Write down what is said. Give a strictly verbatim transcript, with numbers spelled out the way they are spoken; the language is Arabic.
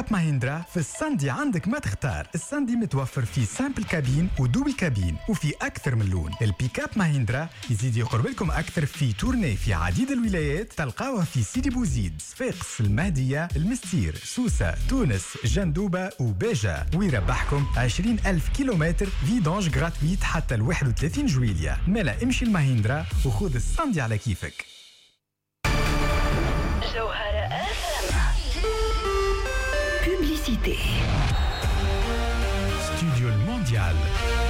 اب ماهيندرا في الساندي عندك ما تختار. الساندي متوفر فيه سامبل كابين ودوبل كابين وفي أكثر من لون. البيك اب ماهيندرا يزيد يقرب لكم أكثر في تورني في عديد الولايات، تلقاوها في سيدي بوزيد، صفاقس، المهدية، المستير، سوسة، تونس، جندوبة وباجة، ويربحكم عشرين ألف كيلومتر فيدونج غراتويت حتى ال واحد وثلاثين جويلية. مالا امشي الماهيندرا وخذ الساندي على كيفك. جوهرة Publicité. ستوديو المونديال.